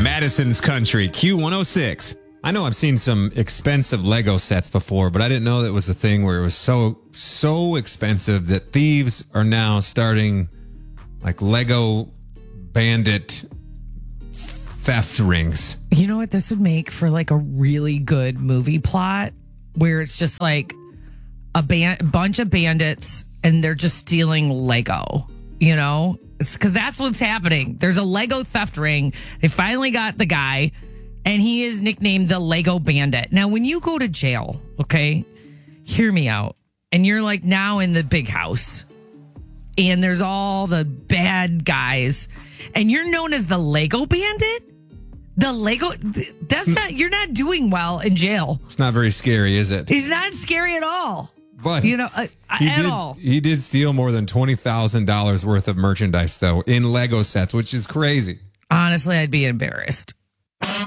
Madison's Country, Q106. I know I've seen some expensive Lego sets before, but I didn't know that was a thing where it was so expensive that thieves are now starting like Lego bandit theft rings. You know what this would make for like a really good movie plot where it's just like a bunch of bandits and they're just stealing Lego. You know, it's because that's what's happening. There's a Lego theft ring. They finally got the guy, and he is nicknamed the Lego Bandit. Now, when you go to jail, okay, hear me out, and you're like now in the big house, and there's all the bad guys, and you're known as the Lego Bandit. The Lego, you're not doing well in jail. It's not very scary, is it? He's not scary at all. But you know, at all. He did steal more than $20,000 worth of merchandise, though, in Lego sets, which is crazy. Honestly, I'd be embarrassed.